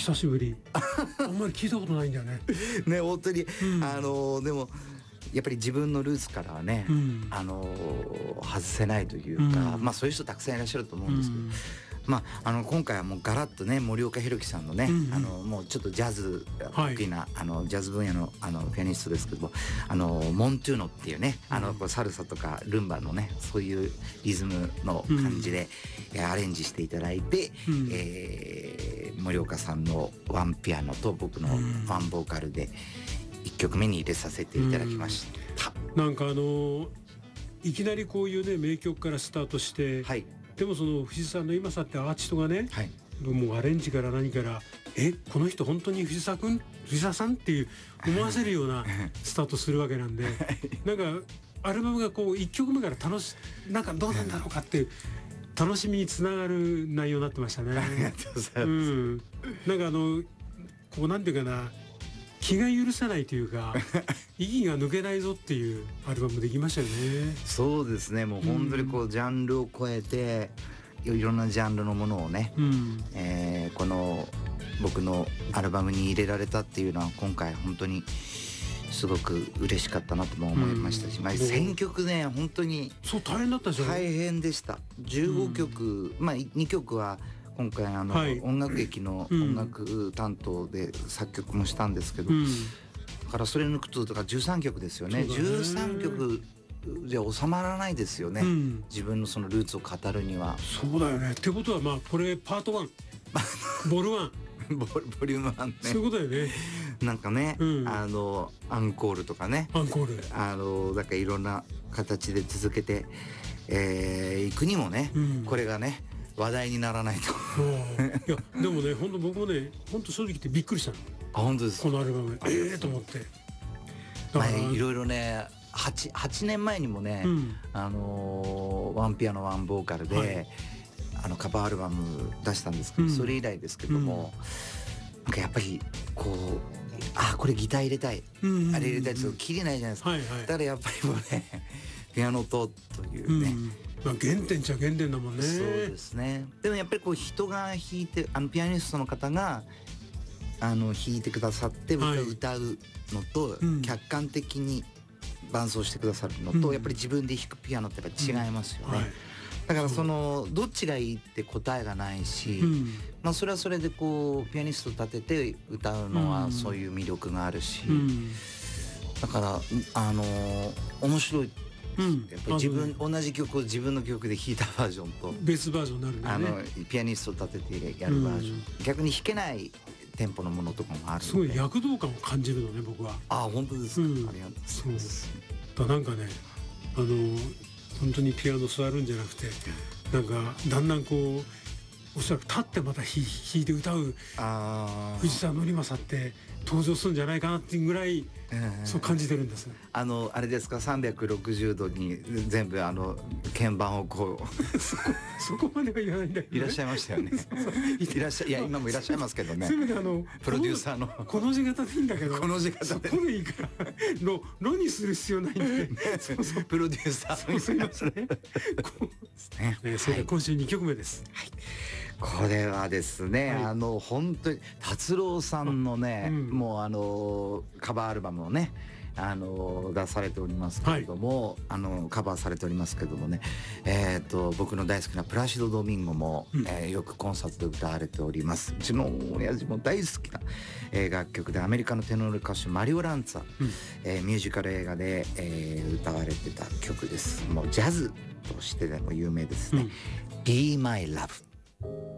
久しぶりあんまり聞いたことないんだよねね本当に、でもやっぱり自分のルーツからはね、外せないというか、そういう人たくさんいらっしゃると思うんですけど、今回はもうガラッとね森岡弘樹さんのね、もうちょっとジャズ得意な、ジャズ分野のピアニストですけども、モントゥーノっていうねサルサとかルンバのねそういうリズムの感じで、アレンジしていただいて、森岡さんのワンピアノと僕のワンボーカルで1曲目に入れさせていただきました。 なんかいきなりこういうね名曲からスタートして、でもその藤さんの今さってアーティストがね、もうアレンジから何からこの人本当に藤沢さんっていう思わせるようなスタートするわけなんでなんかアルバムがこう1曲目からなんかどうなんだろうかっていう楽しみにつながる内容になってましたね。 ありがとうございます。 なんかこうなんていうかな、気が許さないというか息が抜けないぞっていうアルバムできましたよね。 そうですね、もう本当にこうジャンルを超えていろんなジャンルのものをね、この僕のアルバムに入れられたっていうのは今回本当にすごく嬉しかったなとも思いましたし、選曲ね本当にそう大変だったでしょ。 大変でした。15曲、2曲は今回音楽劇の音楽担当で作曲もしたんですけど、だからそれ抜くと13曲ですよね。13曲じゃ収まらないですよね、自分のそのルーツを語るには。 そうだよね。ってことはこれパート1ボル1 ボリューム1ね。 そういうことだよね。 なんかね、アンコールとかね、だからいろんな形で続けていくにもね、これがね話題にならないといやでもね本当僕もね本当正直言ってびっくりしたの。 本当です。 このアルバムと思って。 いろいろね8年前にもね、ワンピアノワンボーカルで、カバーアルバム出したんですけど、それ以来ですけども、なんかやっぱりこうこれギター入れたい、あれ入れたいって切れないじゃないですか、だからやっぱりもうねピアノというね、 原点っちゃ原点だもんね。 そうですね。でもやっぱりこう人が弾いてピアニストの方が弾いてくださって僕が歌うのと、客観的に伴奏してくださるのと、やっぱり自分で弾くピアノってやっぱ違いますよね、だからどっちがいいって答えがないし、それはそれでこうピアニスト立てて歌うのはそういう魅力があるし、だから面白い。やっぱり同じ曲を自分の曲で弾いたバージョンと別バージョンになるんだよね。 ピアニスト立ててやるバージョン、逆に弾けないテンポのものとかもあるので、 すごい躍動感を感じるのね僕は。 本当ですか、ありがとうございます。 なんかね本当にピアノ座るんじゃなくて、なんかだんだんこうおそらく立ってまた弾いて歌う藤沢典正って登場するんじゃないかなっていうぐらい、そう感じてるんですね。 あれですか、360度に全部鍵盤をこうそこまでは言わないんだけど、 いらっしゃいましたよね。いや今もいらっしゃいますけどね。 せめてプロデューサーのこの字型でいいんだけど、 この字型でそこでいいからロにする必要ないんで、 プロデューサーそうですね。それで今週2曲目です。 これはですね、本当に達郎さんのね、もうカバーアルバムをね出されておりますけれども、カバーされておりますけれどもね、僕の大好きなプラシド・ドミンゴも、よくコンサートで歌われております。うちの親父も大好きな、楽曲で、アメリカのテノール歌手マリオ・ランツァ、ミュージカル映画で、歌われてた曲です。もうジャズとしてでも有名ですね、Be My Love。